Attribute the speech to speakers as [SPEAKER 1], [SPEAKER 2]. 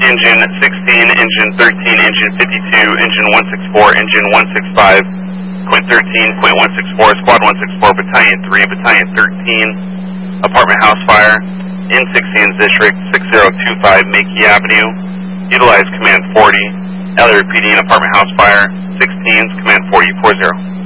[SPEAKER 1] Engine 16, Engine 13, Engine 52, Engine 164, Engine 165, Point 13, Point 164, Squad 164, Battalion 3, Battalion 13, Apartment House Fire, in 16's District 6025 Makey Avenue. Utilize Command 40, LA repeating Apartment House Fire, 16's Command 4040.